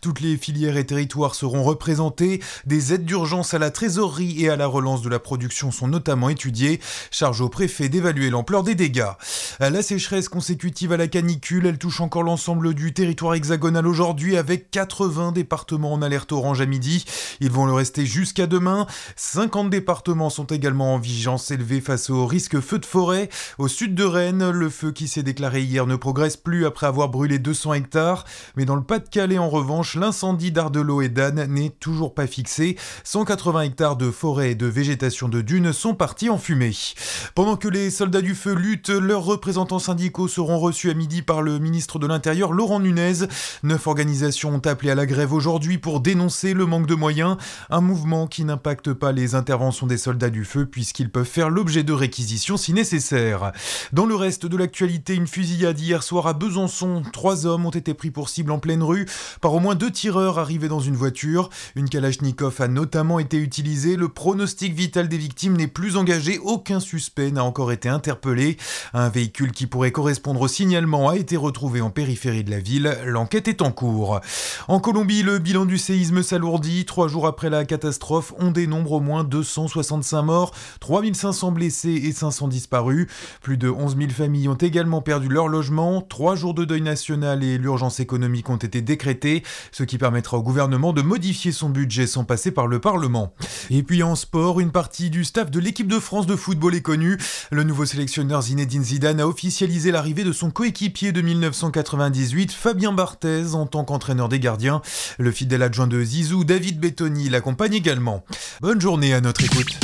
Toutes les filières et territoires seront représentés. Des aides d'urgence à la trésorerie et à la relance de la production sont notamment étudiées. Charge au préfet d'évaluer l'ampleur des dégâts. La sécheresse consécutive à la canicule, elle touche encore l'ensemble du territoire hexagonal aujourd'hui avec 80 départements en alerte orange à midi. Ils vont le rester jusqu'à demain. 50 départements sont également en vigilance élevée face au risque feu de forêt. Au sud de Rennes, le feu qui s'est déclaré hier ne progresse plus après avoir brûlé 200 hectares. Mais dans le Pas-de-Calais, en revanche, l'incendie d'Ardelot et d'Anne n'est toujours pas fixé. 180 hectares de forêt et de végétation de dunes sont partis en fumée. Pendant que les soldats du feu luttent, leurs représentants syndicaux seront reçus à midi par le ministre de l'Intérieur, Laurent Nunez. 9 organisations ont appelé à la grève aujourd'hui pour dénoncer le manque de moyens. Un mouvement qui n'impacte pas les interventions des soldats du feu puisqu'ils peuvent faire l'objet de réquisitions si nécessaire. Dans le reste de l'actualité, une fusillade hier soir à Besançon. 3 hommes ont été pris pour cible en pleine rue par au moins 2 tireurs arrivés dans une voiture. Une Kalachnikov a notamment été utilisée. Le pronostic vital des victimes n'est plus engagé. Aucun suspect n'a encore été interpellé. Un véhicule qui pourrait correspondre au signalement a été retrouvé en périphérie de la ville. L'enquête est en cours. En Colombie, le bilan du séisme s'alourdit. 3 jours après la catastrophe, on dénombre au moins 265 morts, 3500 blessés et 500 disparus. Plus de 11 000 familles ont également perdu leur logement. 3 jours de deuil national et l'urgence économique ont été décrétés, ce qui permettra au gouvernement de modifier son budget sans passer par le Parlement. Et puis en sport, une partie du staff de l'équipe de France de football est connue. Le nouveau sélectionneur Zinedine Zidane a officialisé l'arrivée de son coéquipier de 1998, Fabien Barthez, en tant qu'entraîneur des gardiens. Le fidèle adjoint de Zizou, David Bettoni, l'accompagne également. Bonne journée à notre écoute.